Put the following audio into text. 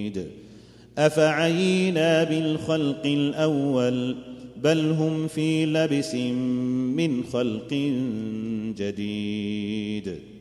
أفعينا بالخلق الأول بل هم في لبس من خلق جديد.